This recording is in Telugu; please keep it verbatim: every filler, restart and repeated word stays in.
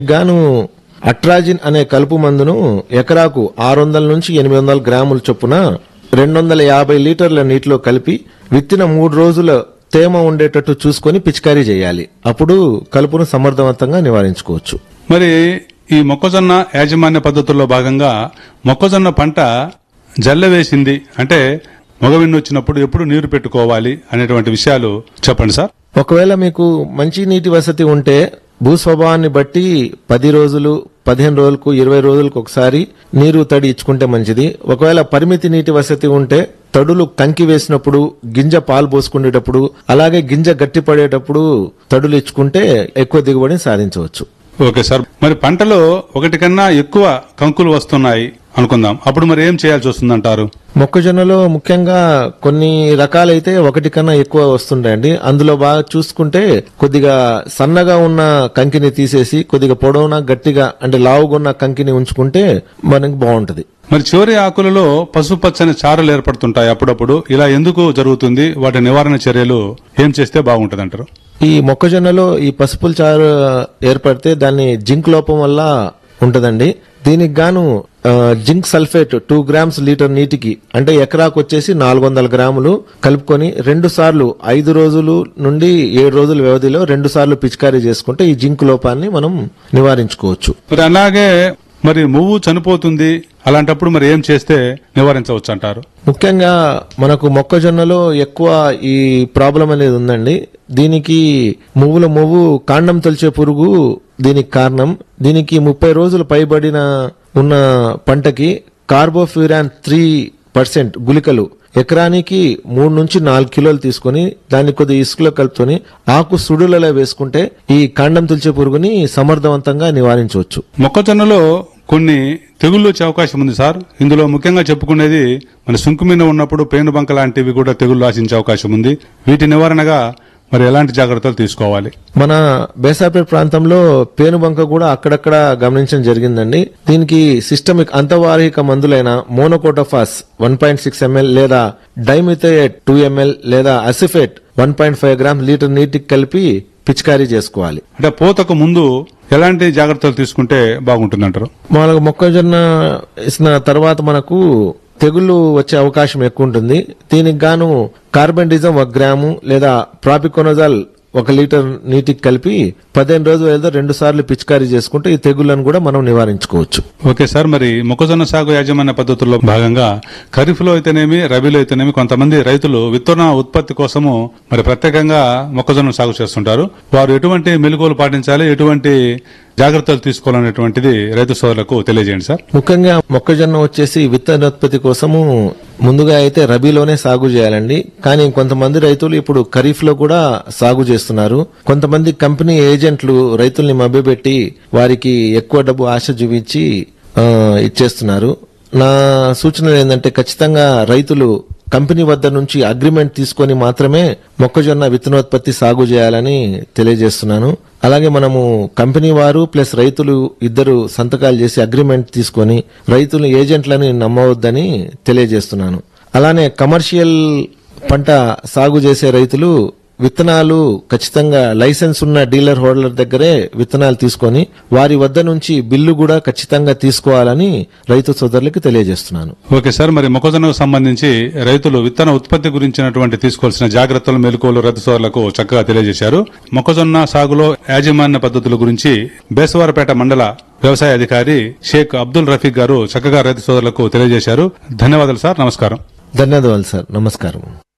గాను అట్రాజిన్ అనే కలుపు మందును ఎకరాకు ఆరు వందల నుంచి ఎనిమిది వందల గ్రాముల చొప్పున రెండు వందల యాభై లీటర్ల నీటిలో కలిపి విత్తిన మూడు రోజుల తేమ ఉండేటట్టు చూసుకొని పిచికారీ చేయాలి. అప్పుడు కలుపును సమర్థవంతంగా నివారించుకోవచ్చు. మరి ఈ మొక్కజొన్న యాజమాన్య పద్ధతుల్లో భాగంగా మొక్కజొన్న పంట జల్ల వేసింది అంటే మొగవిన్ను వచ్చినప్పుడు ఎప్పుడు నీరు పెట్టుకోవాలి అనేటువంటి విషయాలు చెప్పండి సార్. ఒకవేళ మీకు మంచి నీటి వసతి ఉంటే భూస్వభావాన్ని బట్టి పది రోజులు పదిహేను రోజులకు ఇరవై రోజులకు ఒకసారి నీరు తడి ఇచ్చుకుంటే మంచిది. ఒకవేళ పరిమితి నీటి వసతి ఉంటే తడులు కంకి వేసినప్పుడు, గింజ పాలు పోసుకునేటప్పుడు, అలాగే గింజ గట్టి పడేటప్పుడు తడులు ఇచ్చుకుంటే ఎక్కువ దిగుబడిని సాధించవచ్చు. Okay sir. మరి పంటలో ఒకటి కన్నా ఎక్కువ కంకులు వస్తున్నాయి అనుకుందాం, అప్పుడు మరి ఏం చేయాల్సి వస్తుందంటారు? మొక్కజొన్నలో ముఖ్యంగా కొన్ని రకాలైతే ఒకటి కన్నా ఎక్కువ వస్తుంటాయండి. అందులో బాగా చూసుకుంటే కొద్దిగా సన్నగా ఉన్న కంకిని తీసేసి కొద్దిగా పొడవున గట్టిగా అంటే లావుగున్న కంకిని ఉంచుకుంటే మనకి బాగుంటది. మరి చివరి ఆకులలో పసుపచ్చని చారలు ఏర్పడుతుంటాయి అప్పుడప్పుడు, ఇలా ఎందుకు జరుగుతుంది? వాటి నివారణ చర్యలు ఏం చేస్తే బాగుంటది అంటారు? ఈ మొక్కజొన్నలో ఈ పసుపుల చారు ఏర్పడితే దాన్ని జింక్ లోపం వల్ల ఉంటదండి. దీనికి గాను zinc sulphate two grams litre నీటికి అంటే ఎకరాకు వచ్చేసి నాలుగు వందల గ్రాములు కలుపుకొని రెండు సార్లు ఐదు రోజులు నుండి ఏడు రోజుల వ్యవధిలో రెండు సార్లు పిచికారీ చేసుకుంటే ఈ జింక్ లోపాన్ని మనం నివారించుకోవచ్చు. మరి అలాగే మరి మువ్వు చనిపోతుంది, అలాంటప్పుడు మరి ఏం చేస్తే నివారించవచ్చు అంటారు? ముఖ్యంగా మనకు మొక్కజొన్నలో ఎక్కువ ఈ ప్రాబ్లం అనేది ఉందండి. దీనికి మువ్వుల మువ్వు కాండం తొలిచే పురుగు దీనికి కారణం. దీనికి ముప్పై రోజులు పైబడిన ఉన్న పంటకి కార్బోఫ్యూరాన్ త్రీ పర్సెంట్ గుళికలు ఎకరానికి మూడు నుంచి నాలుగు కిలోలు తీసుకుని దాన్ని కొద్ది ఇసుకలో కలుపుకొని ఆకు సుడులలో వేసుకుంటే ఈ కాండం తుల్చే పురుగుని సమర్థవంతంగా నివారించవచ్చు. మొక్కజొన్నలో కొన్ని తెగుళ్లు వచ్చే అవకాశం ఉంది సార్. ఇందులో ముఖ్యంగా చెప్పుకునేది మన సుంకు మీద ఉన్నప్పుడు పేనుబంక లాంటివి కూడా తెగుళ్లు ఆశించే అవకాశం ఉంది. వీటి నివారణగా మరి ఎలాంటి జాగ్రత్తలు తీసుకోవాలి? మన బేసాపేట ప్రాంతంలో పేనుబంక కూడా అక్కడక్కడ గమనించడం జరిగిందండి. దీనికి systemic అంతర్వాహిక మందులైన మోనోకోటోఫాస్ one point six ML లేదా డైమిథోయేట్ టూ ఎంఎల్ లేదా acephate one point five gram litre నీటికి కలిపి పిచికారీ చేసుకోవాలి. అంటే పూతకు ముందు ఎలాంటి జాగ్రత్తలు తీసుకుంటే బాగుంటుందంటారు? మనకు మొక్కజొన్న ఇసిన తర్వాత మనకు తెగుళ్లు వచ్చే అవకాశం ఎక్కువ ఉంటుంది. దీనికి గాను కార్బెండిజం ఒక గ్రాము లేదా ప్రాపికోనజాల్ ఒక లీటర్ నీటికి కలిపి పదిహేను రోజులు రెండు సార్లు పిచికారీ చేసుకుంటే ఈ తెగుళ్లను కూడా మనం నివారించుకోవచ్చు. Okay sir. మరి మొక్కజొన్న సాగు యాజమాన్య పద్ధతుల్లో భాగంగా ఖరీఫ్ లో అయితేనేమి రబీలో అయితేనేమి కొంతమంది రైతులు విత్తన ఉత్పత్తి కోసము మరి ప్రత్యేకంగా మొక్కజొన్న సాగు చేస్తుంటారు. వారు ఎటువంటి మెలకువలు పాటించాలి, ఎటువంటి జాగ్రత్తలు తీసుకోవాలనేటువంటిది రైతు సోదరులకు తెలియజేయండి సార్. ముఖ్యంగా మొక్కజొన్న వచ్చేసి విత్తనోత్పత్తి కోసము ముందుగా అయితే రబీలోనే సాగు చేయాలండి. కానీ కొంతమంది రైతులు ఇప్పుడు ఖరీఫ్ లో కూడా సాగు చేస్తున్నారు. కొంతమంది కంపెనీ ఏజెంట్లు రైతుల్ని మభ్యపెట్టి వారికి ఎక్కువ డబ్బు ఆశ చూపించి ఇచ్చేస్తున్నారు. నా సూచనలు ఏంటంటే ఖచ్చితంగా రైతులు కంపెనీ వద్ద నుంచి అగ్రిమెంట్ తీసుకొని మాత్రమే మొక్కజొన్న విత్తనోత్పత్తి సాగు చేయాలని తెలియజేస్తున్నాను. అలాగే మనము కంపెనీ వారు ప్లస్ రైతులు ఇద్దరు సంతకాలు చేసి అగ్రిమెంట్ తీసుకొని రైతులు ఏజెంట్లని నమ్మవద్దని తెలియజేస్తున్నాను. అలానే కమర్షియల్ పంట సాగు చేసే రైతులు విత్తనాలు ఖచ్చితంగా లైసెన్స్ ఉన్న డీలర్ హోల్డర్ దగ్గరే విత్తనాలు తీసుకొని వారి వద్ద నుంచి బిల్లు కూడా ఖచ్చితంగా తీసుకోవాలని రైతు సోదరులకు తెలియజేస్తున్నాను. Okay sir. మరి మొక్కజొన్నకు సంబంధించి రైతులు విత్తన ఉత్పత్తి గురించినటువంటి తీసుకోవాల్సిన జాగ్రత్తలు మెలకువలు రైతు సోదరులకు చక్కగా తెలియజేశారు. మొక్కజొన్న సాగులో యాజమాన్య పద్ధతుల గురించి బేసవారపేట మండల వ్యవసాయ అధికారి షేక్ అబ్దుల్ రఫీక్ గారు చక్కగా రైతు సోదరులకు తెలియజేశారు. ధన్యవాదాలు సార్. నమస్కారం. ధన్యవాదాలు సార్. నమస్కారం.